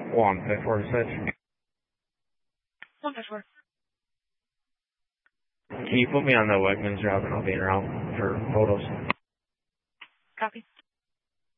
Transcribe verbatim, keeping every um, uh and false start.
One five four six. One five four. Can you put me on the Wegmans job and I'll be around for photos? Copy.